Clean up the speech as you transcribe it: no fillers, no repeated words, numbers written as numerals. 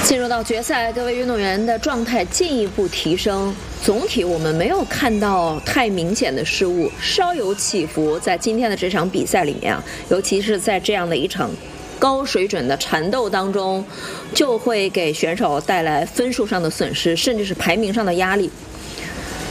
进入到决赛，各位运动员的状态进一步提升。总体我们没有看到太明显的失误，稍有起伏。在今天的这场比赛里面啊，尤其是在这样的一场高水准的缠斗当中，就会给选手带来分数上的损失，甚至是排名上的压力。